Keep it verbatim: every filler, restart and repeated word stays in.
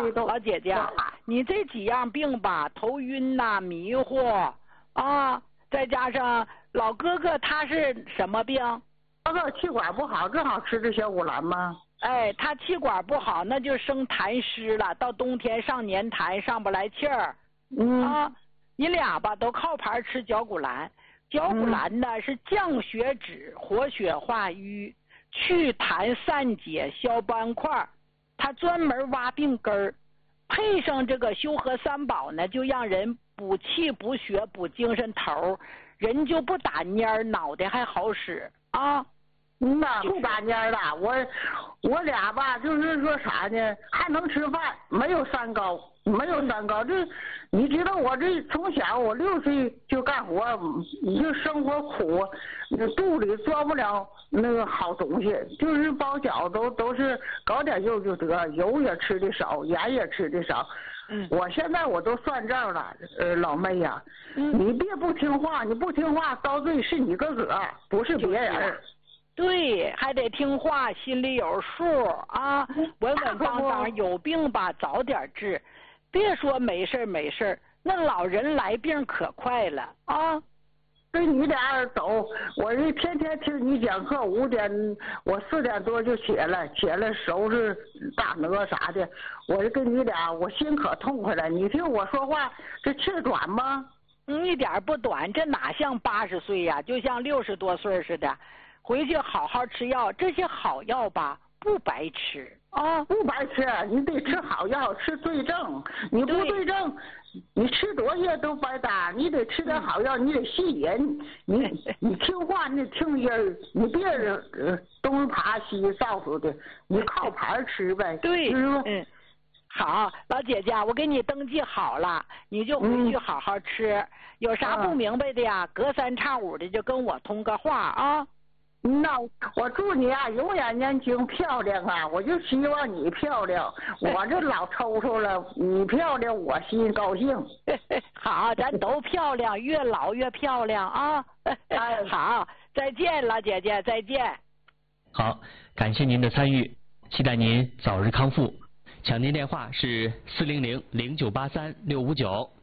老姐姐，你这几样病吧，头晕呐、啊、迷糊啊，再加上老哥哥他是什么病？ 哥哥气管不好，正好吃的小虎兰吗？ 哎，他气管不好，那就生痰湿了，到冬天上黏痰，上不来气儿。 嗯啊，你俩吧都靠牌吃绞骨兰，绞骨兰呢、嗯、是降血脂、活血化瘀、祛痰散结、消斑块，它专门挖病根儿。配上这个修和三宝呢，就让人补气、补血、补精神头，人就不打蔫，脑袋还好使啊。 嗯呐，不打蔫了，我我俩吧，就是说啥呢，还能吃饭，没有三高，没有三高。这你知道我这从小我六岁就干活，你就生活苦，肚里装不了那个好东西，就是包饺都都是搞点肉就得，油也吃的少，盐也吃的少。 嗯， 我现在我都算账了，呃，老妹呀、啊，嗯、你别不听话，你不听话遭罪是你自个儿，不是别人。 对，还得听话，心里有数啊，稳稳当当，有病吧早点治，别说没事没事，那老人来病可快了啊。 对你俩走，我这天天听你讲课，五点我四点多就起来，起来收拾大鹅啥的，我就跟你俩，我心可痛快了。你听我说话，这气短吗？ 嗯，一点不短，这哪像八十岁呀，就像六十多岁似的。回去好好吃药，这些好药吧不白吃啊， 不白吃，你得吃好药，吃对症。你不对症，你吃多些都白搭。你得吃点好药，嗯、你得信人，你你听话，你得听人，你别呃东爬西造出的，你靠牌吃呗。 对， 是吧？ 嗯，好，老姐姐，我给你登记好了，你就回去好好吃。嗯、有啥不明白的呀？嗯、隔三差五的就跟我通个话啊。 那我祝你啊永远年轻漂亮啊！我就希望你漂亮，我这老抽抽了，你漂亮我心高兴。 好，咱都漂亮，越老越漂亮啊！哎，好，再见，老姐姐，再见。 好，感谢您的参与，期待您早日康复。抢您电话是四零零零九八三六五九。